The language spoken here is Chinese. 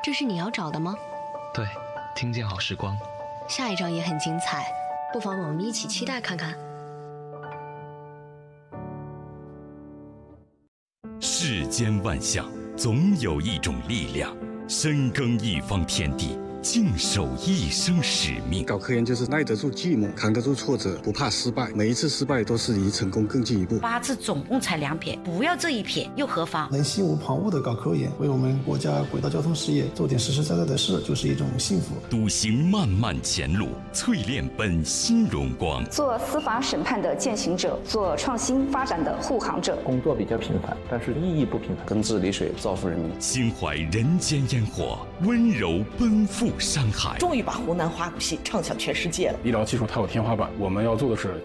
这是你要找的吗？ 对，听见好时光。 下一章也很精彩，不妨我们一起期待看看。 世间万象，总有一种力量，深耕一方天地，静守一生使命。 搞科研就是耐得住寂寞，扛得住挫折，不怕失败，每一次失败都是离成功更进一步。 8字总共才2撇，不要这一撇又何妨？ 能心无旁骛地搞科研，为我们国家轨道交通事业做点实实在在的事，就是一种幸福。 笃行漫漫前路，淬炼本心荣光。 做司法审判的践行者，做创新发展的护航者。 工作比较平凡，但是意义不平凡。 根治理水，造福人民。 心怀人间烟火，温柔奔赴山海。 终于把湖南花鼓戏唱响全世界了。 医疗技术它有天花板，我们要做的是